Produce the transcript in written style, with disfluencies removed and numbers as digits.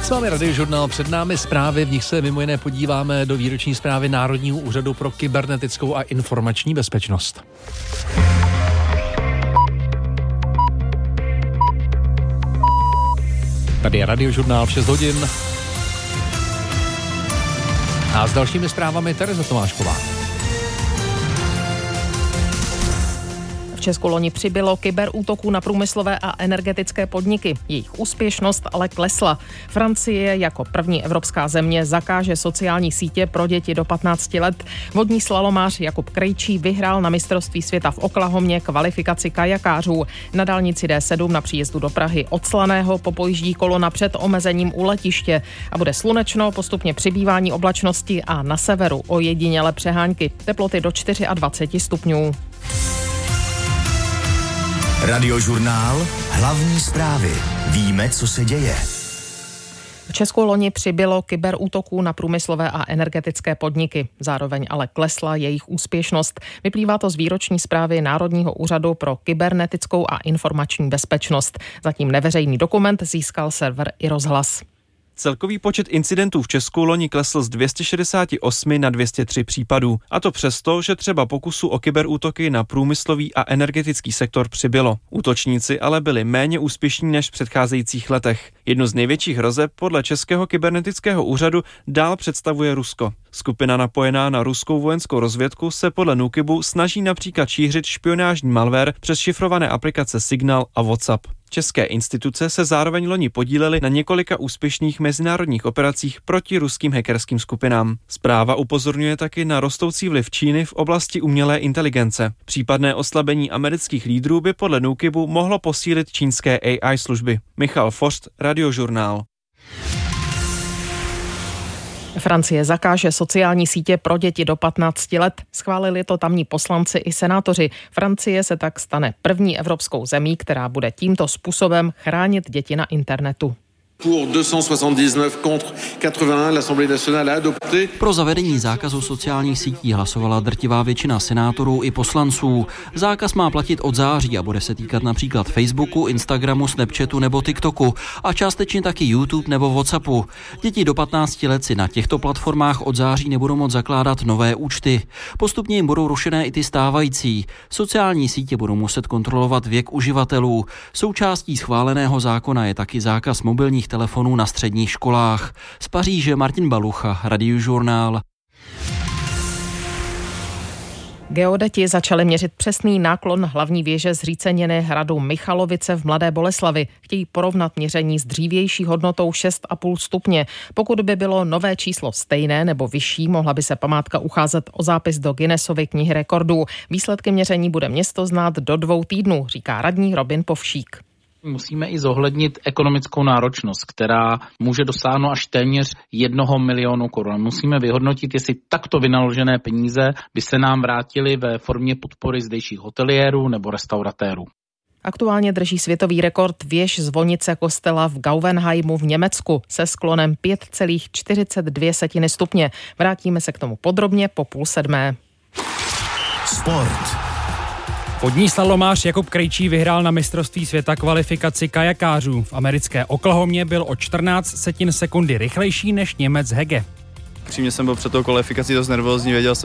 S vámi Radiožurnál, před námi zprávy, v nich se mimo jiné podíváme do výroční zprávy Národního úřadu pro kybernetickou a informační bezpečnost. Tady je Radiožurnál v 6 hodin. A s dalšími zprávami Tereza Tomášková. V Česku loni přibylo kyberútoků na průmyslové a energetické podniky. Jejich úspěšnost ale klesla. Francie jako první evropská země zakáže sociální sítě pro děti do 15 let. Vodní slalomář Jakub Krejčí vyhrál na mistrovství světa v Oklahomě kvalifikaci kajakářů. Na dálnici D7 na příjezdu do Prahy od Slaného popojíždí kolona před omezením u letiště a bude slunečno, postupně přibývání oblačnosti a na severu ojedinělé přehánky. Teploty do 24 stupňů. Radiožurnál, hlavní zprávy. Víme, co se děje. V Česku loni přibylo kyberútoků na průmyslové a energetické podniky. Zároveň ale klesla jejich úspěšnost. Vyplývá to z výroční zprávy Národního úřadu pro kybernetickou a informační bezpečnost. Zatím neveřejný dokument získal server iRozhlas. Celkový počet incidentů v Česku loni klesl z 268 na 203 případů. A to přesto, že třeba pokusů o kyberútoky na průmyslový a energetický sektor přibylo. Útočníci ale byli méně úspěšní než v předcházejících letech. Jednu z největších hrozeb podle Českého kybernetického úřadu dál představuje Rusko. Skupina napojená na ruskou vojenskou rozvědku se podle NÚKIBu snaží například šířit špionážní malware přes šifrované aplikace Signal a WhatsApp. České instituce se zároveň loni podílely na několika úspěšných mezinárodních operacích proti ruským hackerským skupinám. Zpráva upozorňuje taky na rostoucí vliv Číny v oblasti umělé inteligence. Případné oslabení amerických lídrů by podle NÚKIBu mohlo posílit čínské AI služby. Michal Forst, Radiožurnál. Francie zakáže sociální sítě pro děti do 15 let. Schválili to tamní poslanci i senátoři. Francie se tak stane první evropskou zemí, která bude tímto způsobem chránit děti na internetu. Pro zavedení zákazu sociálních sítí hlasovala drtivá většina senátorů i poslanců. Zákaz má platit od září a bude se týkat například Facebooku, Instagramu, Snapchatu nebo TikToku a částečně taky YouTube nebo WhatsAppu. Děti do 15 let si na těchto platformách od září nebudou moct zakládat nové účty. Postupně jim budou rušené i ty stávající. Sociální sítě budou muset kontrolovat věk uživatelů. Součástí schváleného zákona je taky zákaz mobilních telefonů na středních školách. Z Paříže Martin Balucha, Radiožurnál. Geodeti začali měřit přesný náklon hlavní věže zříceniny hradu Michalovice v Mladé Boleslavi. Chtějí porovnat měření s dřívější hodnotou 6,5 stupně. Pokud by bylo nové číslo stejné nebo vyšší, mohla by se památka ucházet o zápis do Guinnessovy knihy rekordů. Výsledky měření bude město znát do 2 týdnů, říká radní Robin Povšík. Musíme i zohlednit ekonomickou náročnost, která může dosáhnout až téměř 1 milionu korun. Musíme vyhodnotit, jestli takto vynaložené peníze by se nám vrátily ve formě podpory zdejších hoteliérů nebo restauratérů. Aktuálně drží světový rekord věž zvonice kostela v Gauvenheimu v Německu se sklonem 5,42 stupně. Vrátíme se k tomu podrobně po 6:30. Sport. Vodní slalomář Jakub Krejčí vyhrál na mistrovství světa kvalifikaci kajakářů. V americké Oklahomě byl o 14 sekundy rychlejší než Němec Hege. Přímě jsem byl před tou kvalifikací dost nervózní, věděl jsem,